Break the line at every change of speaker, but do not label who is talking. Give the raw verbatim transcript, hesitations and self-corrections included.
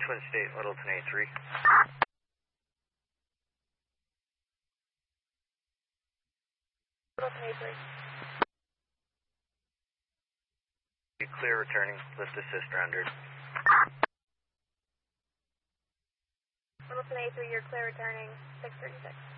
Twin State, Littleton A three.
Littleton A three.
You clear returning, lift assist rendered.
Littleton A three, you're clear returning, six thirty-six.